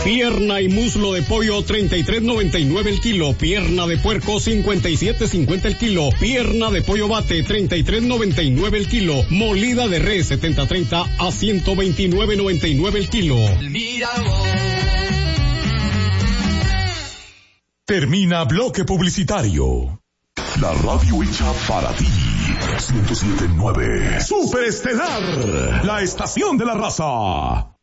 Pierna y muslo de pollo 33.99 el kilo. Pierna de puerco 57.50 el kilo. Pierna de pollo bate 33.99 el kilo. Molida de res 70.30 a 129.99 el kilo. Termina bloque publicitario. La radio hecha para ti. 107.9. Superestelar, la estación de la raza.